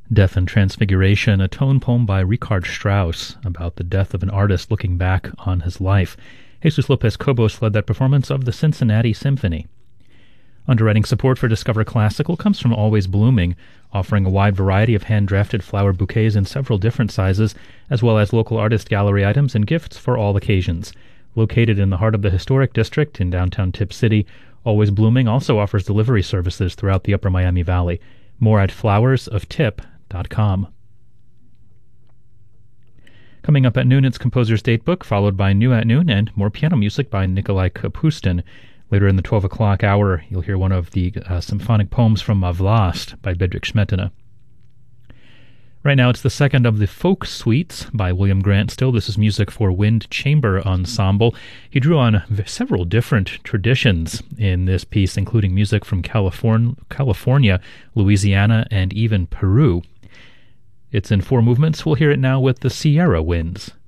Death and Transfiguration, a tone poem by Richard Strauss about the death of an artist looking back on his life. Jesus Lopez Cobos led that performance of the Cincinnati Symphony. Underwriting support for Discover Classical comes from Always Blooming, offering a wide variety of hand-drafted flower bouquets in several different sizes, as well as local artist gallery items and gifts for all occasions. Located in the heart of the historic district in downtown Tip City, Always Blooming also offers delivery services throughout the Upper Miami Valley. More at flowersoftip.com. Coming up at noon, it's Composer's Datebook, followed by New at Noon and more piano music by Nikolai Kapustin. Later in the 12 o'clock hour, you'll hear one of the symphonic poems from Vlast by Bedřich Smetana. Right now, it's the second of the Folk Suites by William Grant Still. This is music for wind chamber ensemble. He drew on several different traditions in this piece, including music from California, Louisiana, and even Peru. It's in 4 movements. We'll hear it now with the Sierra Winds.